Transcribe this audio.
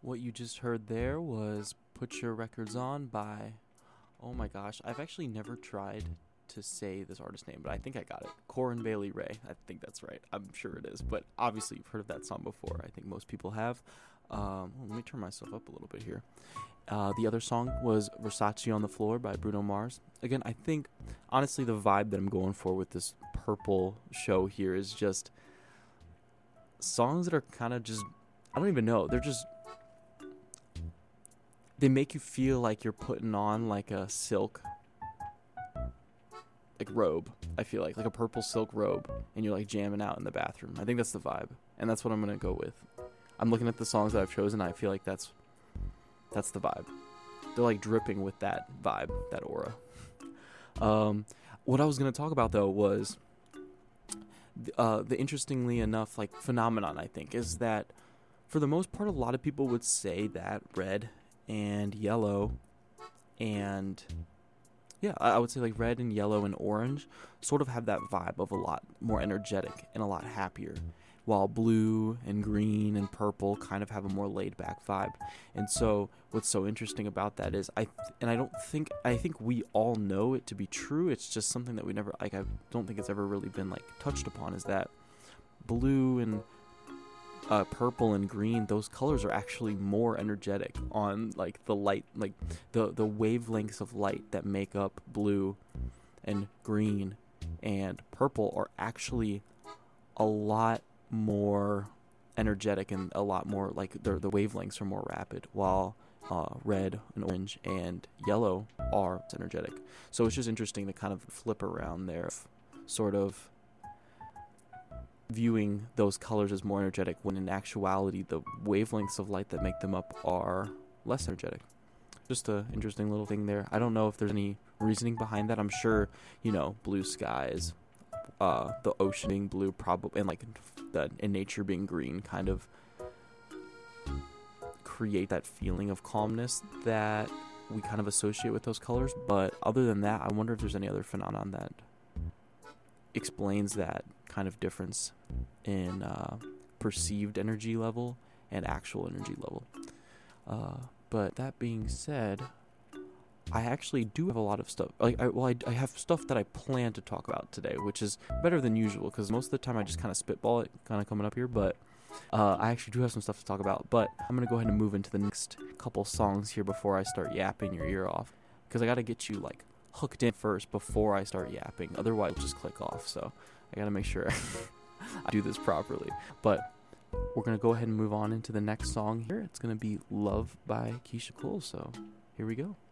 What you just heard there was Put Your Records On by, oh my gosh, I've actually never tried to say this artist name, but I think I got it. Corin Bailey Rae. I think that's right. I'm sure it is, but obviously you've heard of that song before. I think most people have. Let me turn myself up a little bit here. The other song was Versace on the Floor by Bruno Mars. Again, I think, honestly, the vibe that I'm going for with this purple show here is just songs that are kind of just, I don't even know, they make you feel like you're putting on like a silk robe. I feel like a purple silk robe, and you're like jamming out in the bathroom. I think that's the vibe, and that's what I'm gonna go with. I'm looking at the songs that I've chosen. I feel like that's the vibe. They're like dripping with that vibe, that aura. What I was gonna talk about though was the interestingly enough like phenomenon. I think is that for the most part, a lot of people would say that red and yellow and I would say like red and yellow and orange sort of have that vibe of a lot more energetic and a lot happier, while blue and green and purple kind of have a more laid back vibe. And so what's so interesting about that is I think we all know it to be true. It's just something that we never, like, I don't think it's ever really been like touched upon, is that blue and purple and green, those colors are actually more energetic on like the light, like the wavelengths of light that make up blue and green and purple are actually a lot more energetic and a lot more like the wavelengths are more rapid, while red and orange and yellow are energetic. So it's just interesting to kind of flip around there, sort of viewing those colors as more energetic when in actuality the wavelengths of light that make them up are less energetic. Just an interesting little thing there. I don't know if there's any reasoning behind that. I'm sure, blue skies, the ocean being blue, probably, and like and nature being green kind of create that feeling of calmness that we kind of associate with those colors. But other than that, I wonder if there's any other phenomenon that explains that kind of difference in perceived energy level and actual energy level. But that being said, I actually do have a lot of stuff. I have stuff that I plan to talk about today, which is better than usual because most of the time I just kind of spitball it, kind of coming up here. But I actually do have some stuff to talk about. But I'm gonna go ahead and move into the next couple songs here before I start yapping your ear off, because I gotta get you like hooked in first before I start yapping. Otherwise, it'll just click off. So I gotta make sure I do this properly. But we're gonna go ahead and move on into the next song here. It's gonna be "Love" by Keisha Cole. So here we go.